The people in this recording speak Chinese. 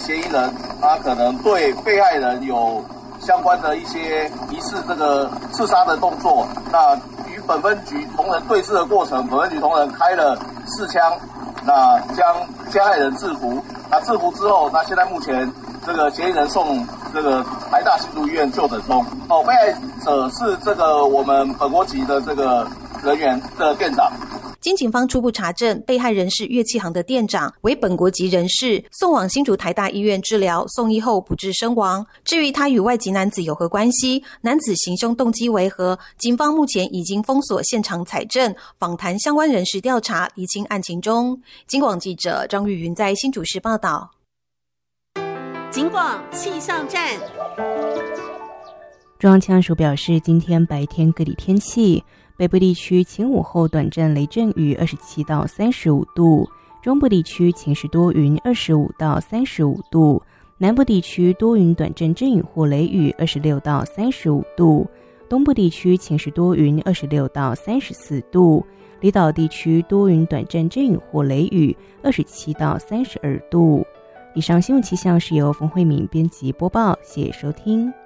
嫌疑人他可能对被害人有相关的一些疑似这个刺杀的动作，那与本分局同仁对峙的过程，本分局同仁开了4枪，那将加害人制服。那制服之后，那现在目前这个嫌疑人送这个台大新竹医院就诊中。被害者是这个我们本国籍的这个人员的店长。 经警方初步查证，被害人是乐器行的店长，为本国籍人士，送往新竹台大医院治疗，送医后不治身亡。至于他与外籍男子有何关系，男子行凶动机为何，警方目前已经封锁现场采证，访谈相关人士调查，厘清案情中。警广记者张玉云在新竹市报道。 警广气象站。 中央气象署表示，今天白天各地天气，北部地区晴午后短暂雷阵雨27到35度，中部地区晴时多云25到35度，南部地区多云短暂阵雨或雷雨26到35度，东部地区晴时多云26到34度，离岛地区多云短暂阵雨或雷雨27到32度。以上新闻气象是由冯慧敏编辑播报，谢谢收听。